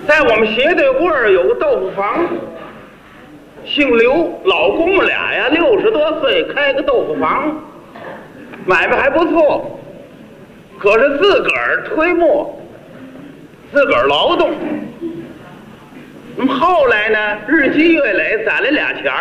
在我们斜对过儿有个豆腐房，姓刘，老公们俩呀，60多岁开个豆腐房，买卖还不错，可是自个儿推磨，自个儿劳动。那么后来呢，日积月累攒了俩钱儿。